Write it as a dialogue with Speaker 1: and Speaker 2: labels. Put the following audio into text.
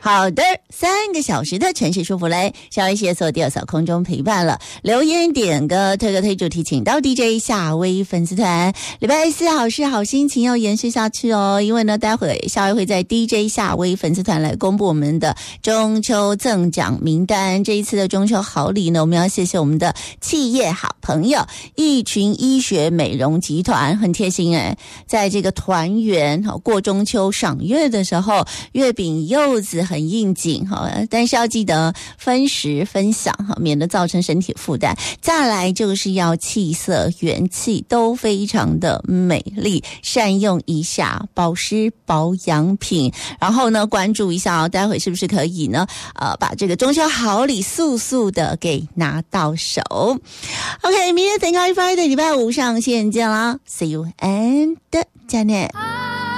Speaker 1: 好的，3个小时的城市舒服嘞，小薇写所第二扫空中陪伴了，留言点歌推歌推主题，请到 DJ 夏薇粉丝团。礼拜4好事好心情要延续下去哦，因为呢，待会夏薇会在 DJ 夏薇粉丝团来公布我们的中秋赠奖名单。这一次的中秋好礼呢，我们要谢谢我们的企业好朋友一群医学美容集团，很贴心哎，在这个团圆过中秋赏月的时候，月饼柚子很应景，但是要记得分食分享，免得造成身体负担。再来就是要气色元气都非常的美丽，善用一下保湿保养品，然后呢关注一下待会是不是可以呢把这个中秋好礼速速的给拿到手。 OK， 明天Thank God Friday 礼拜5上线见啦， See you and 再见。